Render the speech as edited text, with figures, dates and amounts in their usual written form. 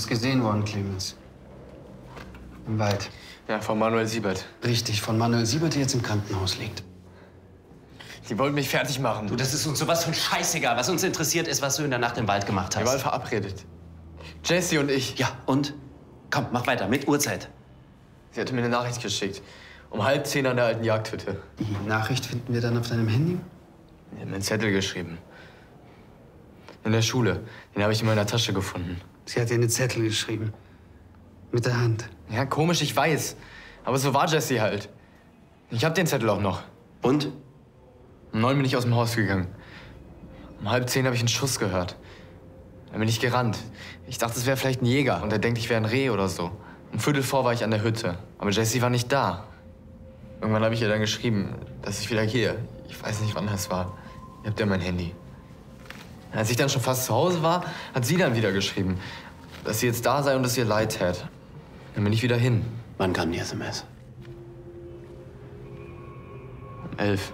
bist gesehen worden, Clemens. Im Wald. Ja, von Manuel Siebert. Richtig, von Manuel Siebert, der jetzt im Krankenhaus liegt. Die wollten mich fertig machen. Du, das ist uns sowas von scheißegal. Was uns interessiert, ist, was du in der Nacht im Wald gemacht Wir hast. waren verabredet. Jessie und ich. Ja, und? Komm, mach weiter, mit Uhrzeit. Sie hatte mir eine Nachricht geschickt. Um 9:30 an der alten Jagdhütte. Die Nachricht finden wir dann auf deinem Handy? Sie hat mir einen Zettel geschrieben. In der Schule. Den habe ich in meiner Tasche gefunden. Sie hat dir einen Zettel geschrieben. Mit der Hand. Ja, komisch, ich weiß. Aber so war Jessie halt. Ich habe den Zettel auch noch. Und? Um 9 bin ich aus dem Haus gegangen. Um 9:30 habe ich einen Schuss gehört. Dann bin ich gerannt. Ich dachte, es wäre vielleicht ein Jäger und er denkt, ich wäre ein Reh oder so. Um 15:45 war ich an der Hütte. Aber Jessie war nicht da. Irgendwann habe ich ihr dann geschrieben, dass ich wieder gehe. Ich weiß nicht, wann das war. Ihr habt ja mein Handy. Als ich dann schon fast zu Hause war, hat sie dann wieder geschrieben, dass sie jetzt da sei und es ihr leid tät. Dann bin ich wieder hin. Wann kam die SMS? Um 11.